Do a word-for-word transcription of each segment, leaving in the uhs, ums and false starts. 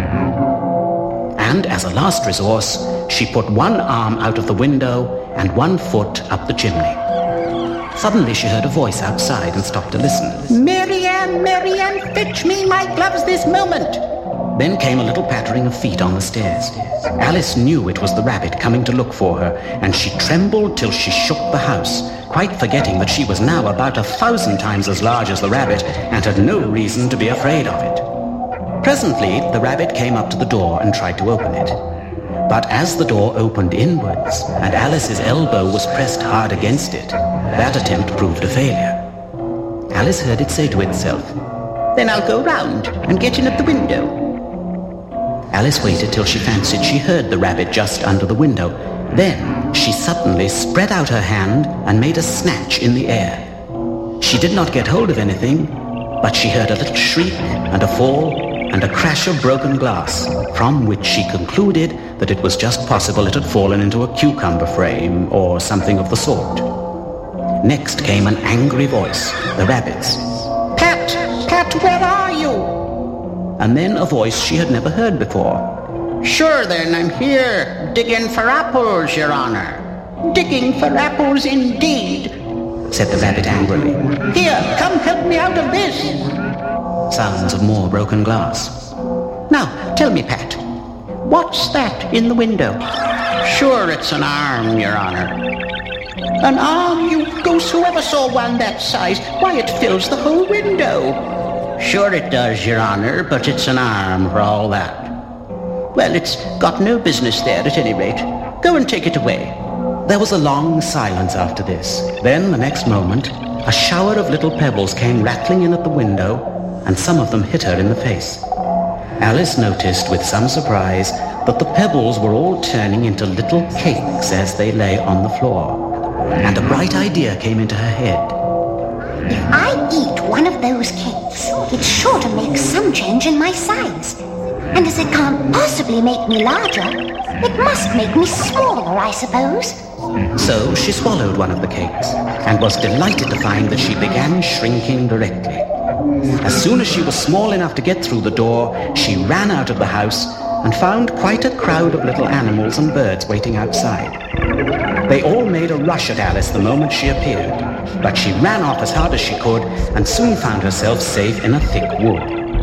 And as a last resource, she put one arm out of the window and one foot up the chimney. Suddenly she heard a voice outside and stopped to listen. "Mary-Ann, Mary-Ann, fetch me my gloves this moment." Then came a little pattering of feet on the stairs. Alice knew it was the rabbit coming to look for her, and she trembled till she shook the house, quite forgetting that she was now about a thousand times as large as the rabbit and had no reason to be afraid of it. Presently, the rabbit came up to the door and tried to open it. But as the door opened inwards and Alice's elbow was pressed hard against it, that attempt proved a failure. Alice heard it say to itself, "Then I'll go round and get in at the window." Alice waited till she fancied she heard the rabbit just under the window. Then she suddenly spread out her hand and made a snatch in the air. She did not get hold of anything, but she heard a little shriek and a fall and a crash of broken glass, from which she concluded that it was just possible it had fallen into a cucumber frame or something of the sort. Next came an angry voice, the rabbit's. "Pat, Pat, where are you?" And then a voice she had never heard before. "Sure then, I'm here, digging for apples, Your Honor." "Digging for apples indeed," said the rabbit angrily. "Here, come help me out of this." Sounds of more broken glass. "Now, tell me, Pat, what's that in the window?" "Sure, it's an arm, Your Honor." "An arm, you goose, whoever saw one that size? Why, it fills the whole window." "Sure it does, Your Honor, but it's an arm for all that." "Well, it's got no business there at any rate. Go and take it away." There was a long silence after this. Then, the next moment, a shower of little pebbles came rattling in at the window, and some of them hit her in the face. Alice noticed with some surprise that the pebbles were all turning into little cakes as they lay on the floor. And a bright idea came into her head. If I eat one of those cakes, it's sure to make some change in my size. And as it can't possibly make me larger, it must make me smaller, I suppose. So she swallowed one of the cakes and was delighted to find that she began shrinking directly. As soon as she was small enough to get through the door, she ran out of the house and found quite a crowd of little animals and birds waiting outside. They all made a rush at Alice the moment she appeared, but she ran off as hard as she could and soon found herself safe in a thick wood.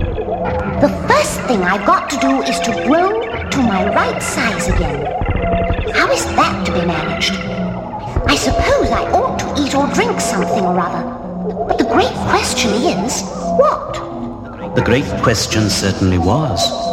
The first thing I've got to do is to grow to my right size again. How is that to be managed? I suppose I ought to eat or drink something or other. But the great question is, what? The great question certainly was,